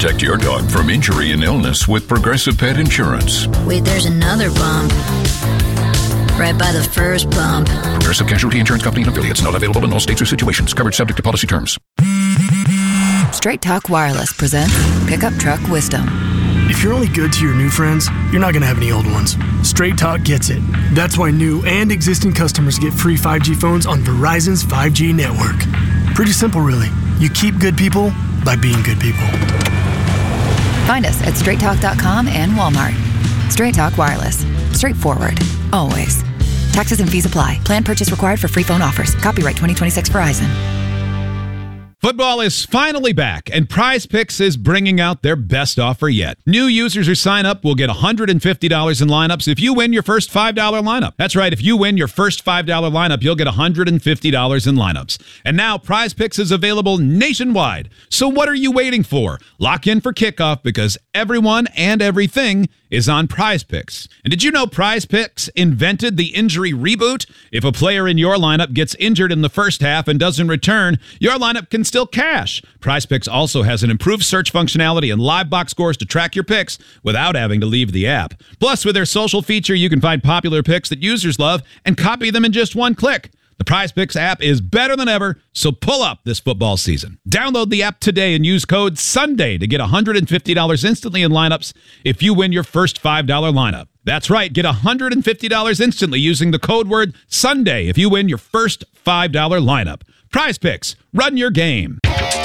Protect your dog from injury and illness with Progressive Pet Insurance. Wait, there's another bump. Right by the first bump. Progressive Casualty Insurance Company and affiliates. Not available in all states or situations. Coverage subject to policy terms. Straight Talk Wireless presents Pickup Truck Wisdom. If you're only good to your new friends, you're not going to have any old ones. Straight Talk gets it. That's why new and existing customers get free 5G phones on Verizon's 5G network. Pretty simple, really. You keep good people by being good people. Find us at straighttalk.com and Walmart. Straight Talk Wireless. Straightforward. Always. Taxes and fees apply. Plan purchase required for free phone offers. Copyright 2026 Verizon. Football is finally back, and Prize Picks is bringing out their best offer yet. New users who sign up will get $150 in lineups if you win your first $5 lineup. That's right, if you win your first $5 lineup, you'll get $150 in lineups. And now Prize Picks is available nationwide. So what are you waiting for? Lock in for kickoff because everyone and everything is on Prize Picks. And did you know Prize Picks invented the injury reboot? If a player in your lineup gets injured in the first half and doesn't return, your lineup can still cash. Prize Picks also has an improved search functionality and live box scores to track your picks without having to leave the app. Plus, with their social feature, you can find popular picks that users love and copy them in just one click. The Prize Picks app is better than ever, so pull up this football season. Download the app today and use code SUNDAY to get $150 instantly in lineups if you win your first $5 lineup. That's right, get $150 instantly using the code word SUNDAY if you win your first $5 lineup. Prize Picks, run your game.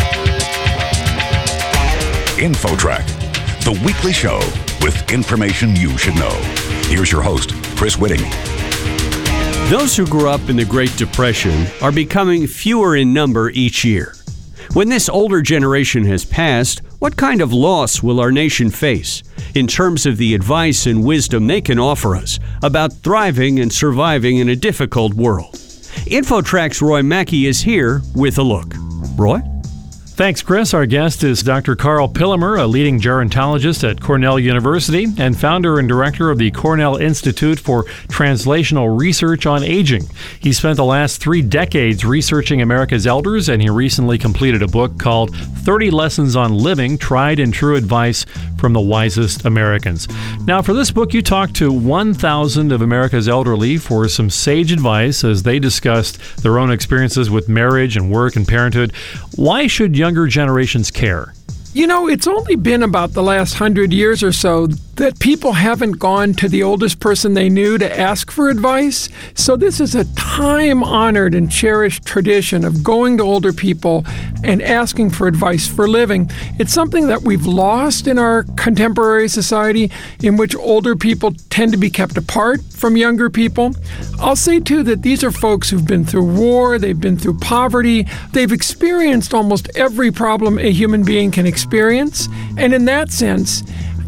InfoTrack, the weekly show with information you should know. Here's your host, Chris Whitting. Those who grew up in the Great Depression are becoming fewer in number each year. When this older generation has passed, what kind of loss will our nation face in terms of the advice and wisdom they can offer us about thriving and surviving in a difficult world? InfoTrack's Roy Mackey is here with a look. Roy? Thanks, Chris. Our guest is Dr. Carl Pillemer, a leading gerontologist at Cornell University and founder and director of the Cornell Institute for Translational Research on Aging. He spent the last 3 decades researching America's elders, and he recently completed a book called 30 Lessons on Living, Tried and True Advice from the Wisest Americans. Now, for this book, you talked to 1,000 of America's elderly for some sage advice as they discussed their own experiences with marriage and work and parenthood. Why should younger generations care? You know, it's only been about the last 100 years or so that people haven't gone to the oldest person they knew to ask for advice. So this is a time-honored and cherished tradition of going to older people and asking for advice for living. It's something that we've lost in our contemporary society, in which older people tend to be kept apart from younger people. I'll say, too, that these are folks who've been through war, they've been through poverty, they've experienced almost every problem a human being can experience. And in that sense,